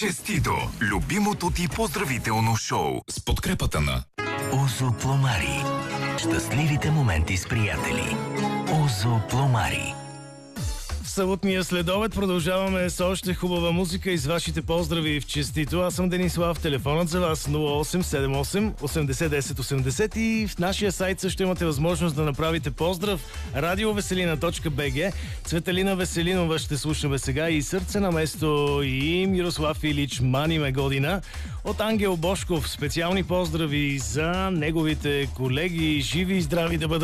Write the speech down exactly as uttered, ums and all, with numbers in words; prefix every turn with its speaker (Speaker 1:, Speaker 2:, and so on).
Speaker 1: Честито! Любимото ти поздравително шоу с подкрепата на
Speaker 2: Озо Пломари. Щастливите моменти с приятели. Озо Пломари.
Speaker 3: В съботния следобед продължаваме с още хубава музика и с вашите поздрави в Честито. Аз съм Денислав, телефонът за вас нула осем седем осем осемдесет десет осемдесет и в нашия сайт също имате възможност да направите поздрав радиовеселина точка би джи. Цветелина Веселинова ще слушаме сега и Сърце на место и Мирослав Илич Мани ме година. От Ангел Бошков специални поздрави за неговите колеги. Живи и здрави да бъдат.